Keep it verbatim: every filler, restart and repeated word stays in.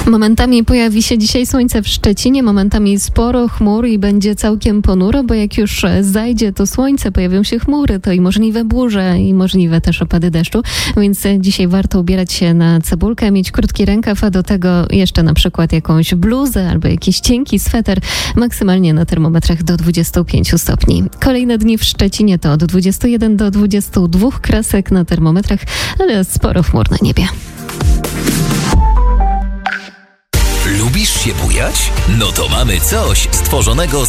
Momentami pojawi się dzisiaj słońce w Szczecinie, momentami sporo chmur i będzie całkiem ponuro, bo jak już zajdzie to słońce, pojawią się chmury, to i możliwe burze, i możliwe też opady deszczu, więc dzisiaj warto ubierać się na cebulkę, mieć krótki rękaw, a do tego jeszcze na przykład jakąś bluzę albo jakiś cienki sweter, maksymalnie na termometrach do dwudziestu pięciu stopni. Kolejne dni w Szczecinie to od dwudziestu jeden do dwudziestu dwóch kresek na termometrach, ale sporo chmur na niebie. Lubisz się bujać? No to mamy coś stworzonego z